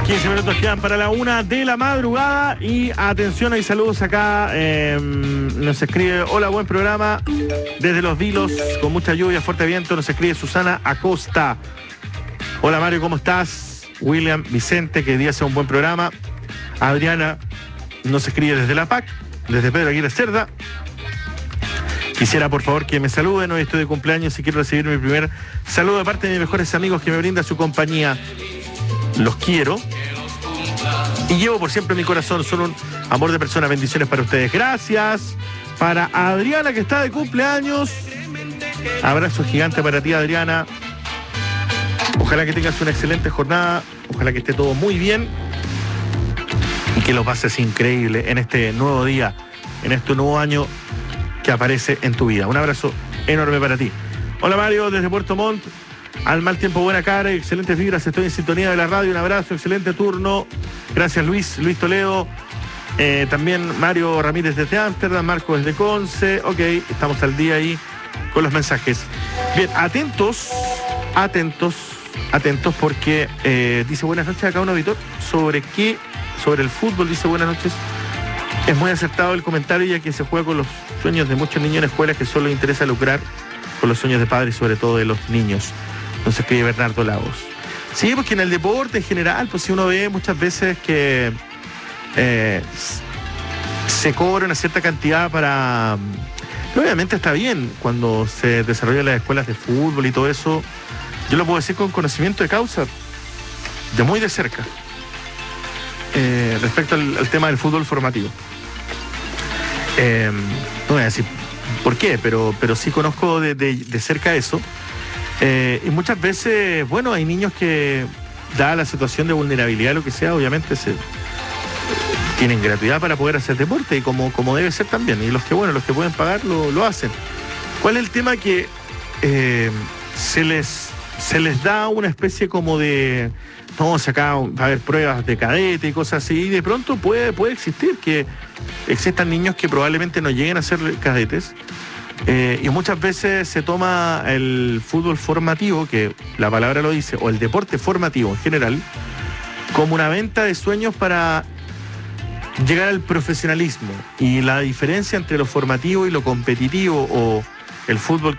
15 minutos quedan para la 1 de la madrugada y atención, hay saludos acá, nos escribe, hola, buen programa, desde Los Vilos, con mucha lluvia, fuerte viento, nos escribe Susana Acosta. Hola Mario, ¿cómo estás? William, Vicente, que día sea un buen programa. Adriana nos escribe desde La PAC, desde Pedro Aguirre Cerda. Quisiera por favor que me saluden, hoy estoy de cumpleaños y quiero recibir mi primer saludo de parte de mis mejores amigos que me brinda su compañía. Los quiero y llevo por siempre en mi corazón, son un amor de persona, bendiciones para ustedes. Gracias para Adriana que está de cumpleaños. Abrazo gigante para ti, Adriana. Ojalá que tengas una excelente jornada, ojalá que esté todo muy bien y que lo pases increíble en este nuevo día, en este nuevo año que aparece en tu vida. Un abrazo enorme para ti. Hola Mario, desde Puerto Montt. Al mal tiempo, buena cara, excelentes vibras, estoy en sintonía de la radio, un abrazo, excelente turno. Gracias Luis Toledo. También Mario Ramírez desde Ámsterdam, Marco desde Conce. Ok, estamos al día ahí con los mensajes. Bien, atentos porque dice buenas noches acá un auditor. Sobre el fútbol, dice buenas noches. Es muy acertado el comentario ya que se juega con los sueños de muchos niños en escuelas que solo les interesa lucrar con los sueños de padres y sobre todo de los niños. Entonces escribe Bernardo Lagos. Sí, porque en el deporte en general, pues si uno ve muchas veces que se cobra una cierta cantidad para... Obviamente está bien cuando se desarrollan las escuelas de fútbol y todo eso. Yo lo puedo decir con conocimiento de causa, de muy de cerca, respecto al tema del fútbol formativo. No voy a decir por qué, pero sí conozco de cerca eso. Y muchas veces, bueno, hay niños que, dada la situación de vulnerabilidad, lo que sea, obviamente tienen gratuidad para poder hacer deporte y como debe ser también. Y los que pueden pagar lo hacen. ¿Cuál es el tema? Que se les da una especie como de... No, si acá va a haber pruebas de cadete y cosas así, y de pronto puede existir que existan niños que probablemente no lleguen a ser cadetes. Y muchas veces se toma el fútbol formativo, que la palabra lo dice, o el deporte formativo en general, como una venta de sueños para llegar al profesionalismo. Y la diferencia entre lo formativo y lo competitivo o el fútbol